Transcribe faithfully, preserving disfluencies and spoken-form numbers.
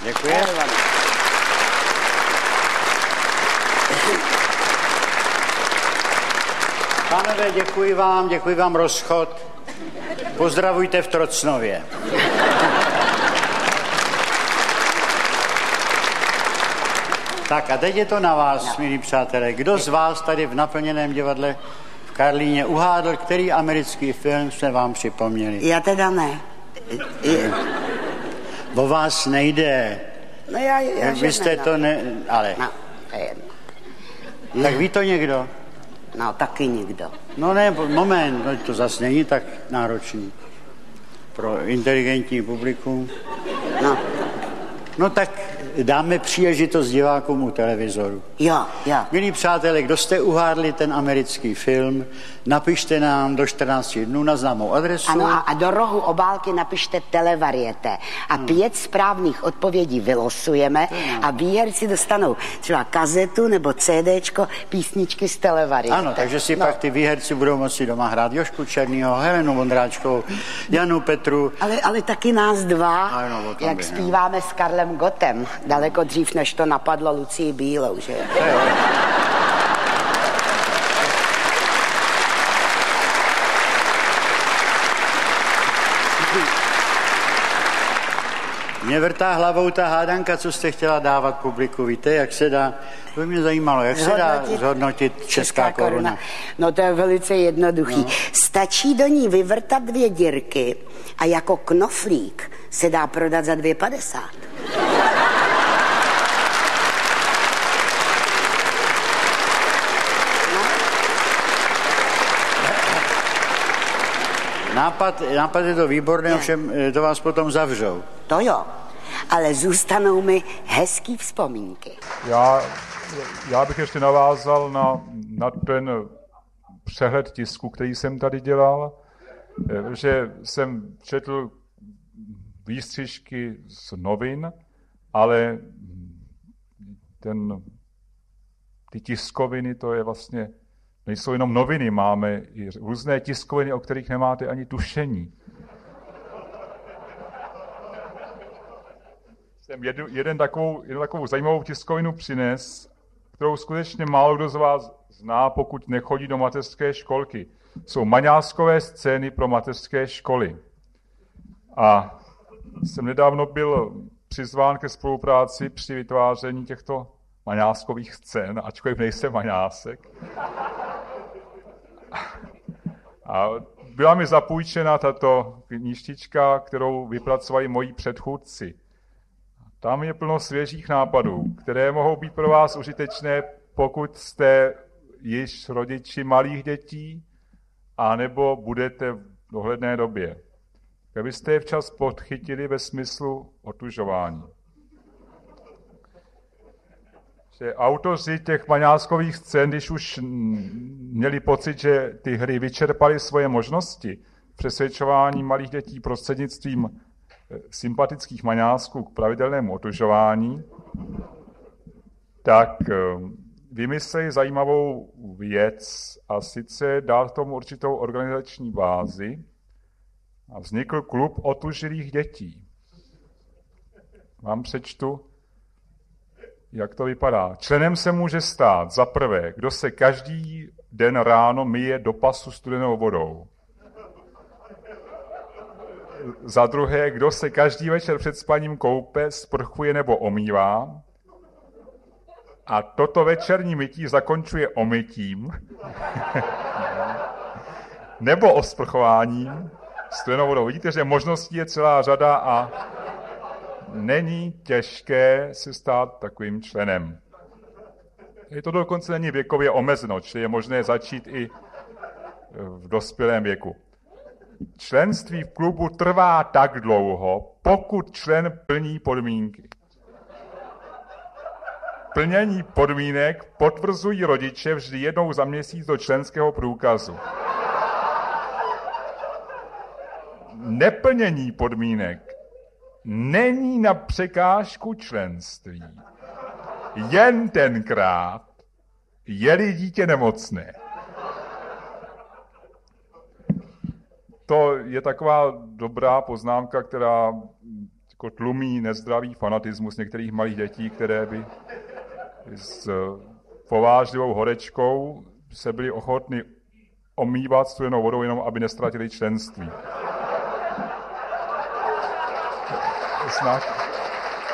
Děkuji. Pánové, děkuji vám, děkuji vám rozchod. Pozdravujte v Trocnově. Tak a teď je to na vás, milí přátelé. Kdo z vás tady v naplněném divadle v Karlíně uhádl, který americký film jsme vám připomněli? Já teda ne. Je... O vás nejde. No já, já Vy jste ne, to ne... Ale... No, to je jedno. Tak ví to někdo? No, taky nikdo. No ne, moment, no, to zase není tak náročný. Pro inteligentní publikum. No. No tak dáme příležitost divákům u televizoru. Jo, jo. Milí přátelé, kdo jste uhádli ten americký film, napište nám do čtrnácti dnů na známou adresu. Ano, a, a do rohu obálky napište Televariete. A hmm. pět správných odpovědí vylosujeme hmm. a výherci dostanou třeba kazetu nebo CDčko písničky z Televariete. Ano, takže si no. pak ty výherci budou moci doma hrát Jožku Černýho, Helenu Vondráčkovou, Janu Petru. Ale, ale taky nás dva, ano, jak by, zpíváme no. s Karlem Gottem. Daleko dřív, než to napadlo Lucii Bílou, že? Mě vrtá hlavou ta hádanka, co jste chtěla dávat publiku. Víte, jak se dá, to by mě zajímalo, jak zhodnotit, se dá zhodnotit česká, česká koruna. koruna. No to je velice jednoduchý. No. Stačí do ní vyvrtat dvě dírky a jako knoflík se dá prodat za dvě padesát. Nápad, nápad je to výborný, ovšem to vás potom zavřou. To jo, ale zůstanou mi hezký vzpomínky. Já, já bych ještě navázal na, na ten přehled tisku, který jsem tady dělal, že jsem četl výstřižky z novin, ale ten, ty tiskoviny, to je vlastně, nejsou jenom noviny, máme i různé tiskoviny, o kterých nemáte ani tušení. Jsem jeden, jeden takovou, jednu takovou zajímavou tiskovinu přines, kterou skutečně málo kdo z vás zná, pokud nechodí do mateřské školky. Jsou maňáskové scény pro mateřské školy. A jsem nedávno byl přizván ke spolupráci při vytváření těchto maňáskových scén, ačkoliv nejsem maňásek. A byla mi zapůjčena tato knížtička, kterou vypracovali moji předchůdci. Tam je plno svěžích nápadů, které mohou být pro vás užitečné, pokud jste již rodiči malých dětí, anebo budete v dohledné době. Abyste je včas podchytili ve smyslu otužování. Že autoři těch maňáskových scén, když už měli pocit, že ty hry vyčerpaly svoje možnosti přesvědčování malých dětí prostřednictvím sympatických maňásků k pravidelnému otužování, tak vymysleli zajímavou věc a sice dát tomu určitou organizační bázi a vznikl klub otužilých dětí. Vám přečtu, jak to vypadá. Členem se může stát za prvé, kdo se každý den ráno myje do pasu studenou vodou. Za druhé, kdo se každý večer před spaním koupe, sprchuje nebo omývá. A toto večerní mytí zakončuje omytím nebo osprchováním studenou vodou. Vidíte, že možností je celá řada a není těžké se stát takovým členem. Je to dokonce není věkově omezeno, čili je možné začít i v dospělém věku. Členství v klubu trvá tak dlouho, pokud člen plní podmínky. Plnění podmínek potvrzují rodiče vždy jednou za měsíc do členského průkazu. Neplnění podmínek není na překážku členství. Jen tenkrát, je-li dítě nemocné. To je taková dobrá poznámka, která jako tlumí nezdravý fanatismus některých malých dětí, které by s povážlivou horečkou se byli ochotni omývat studenou vodou, jenom aby nestratili členství. Snad,